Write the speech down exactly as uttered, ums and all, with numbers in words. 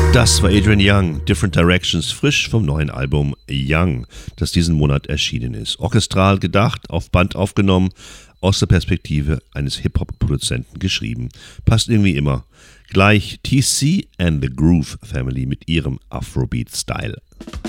Das war Adrian Younge, Different Directions, frisch vom neuen Album Young, das diesen Monat erschienen ist. Orchestral gedacht, auf Band aufgenommen, aus der Perspektive eines Hip-Hop-Produzenten geschrieben. Passt irgendwie immer. Gleich T C and the Groove Family mit ihrem Afrobeat-Style.